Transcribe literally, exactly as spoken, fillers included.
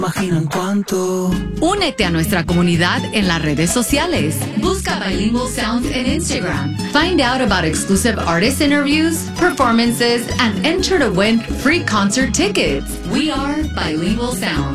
imaginan cuánto. Únete a nuestra comunidad en las redes sociales. Busca Bilingual Sound en Instagram. Find out about exclusive artist interviews, performances, and enter to win free concert tickets. We are Bilingual Sound.